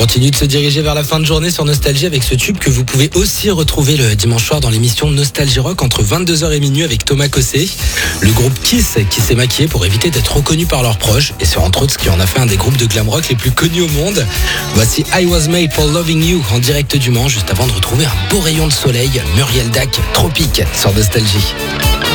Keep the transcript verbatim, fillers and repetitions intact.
continue de se diriger vers la fin de journée sur Nostalgie avec ce tube que vous pouvez aussi retrouver le dimanche soir dans l'émission Nostalgie Rock entre vingt-deux heures et minuit avec Thomas Cossé. Le groupe Kiss qui s'est maquillé pour éviter d'être reconnu par leurs proches, et c'est entre autres ce qui en a fait un des groupes de glam rock les plus connus au monde. Voici I Was Made for Loving You en direct du Mans, juste avant de retrouver un beau rayon de soleil. Muriel Dac, Tropique sur Nostalgie.